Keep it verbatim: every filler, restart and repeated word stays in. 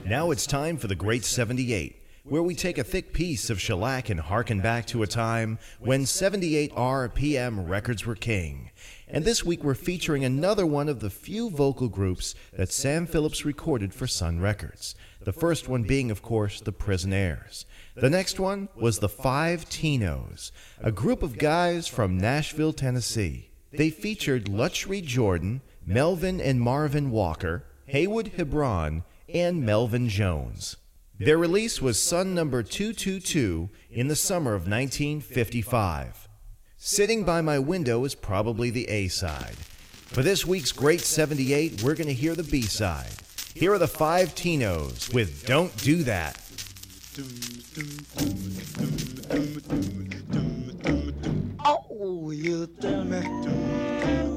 Now it's time for the Great seventy-eight, where we take a thick piece of shellac and harken back to a time when seventy-eight R P M records were king. And this week we're featuring another one of the few vocal groups that Sam Phillips recorded for Sun Records. The first one being, of course, the Prisonaires. The next one was the Five Tinos, a group of guys from Nashville, Tennessee. They featured Luttrell Jordan, Melvin and Marvin Walker, Haywood Hebron, and Melvin Jones. Their release was Sun number two two two in the summer of nineteen fifty-five. Sitting by My Window is probably the A-side. For this week's Great seventy-eight, we're going to hear the B-side. Here are the Five Tinos with Don't Do That.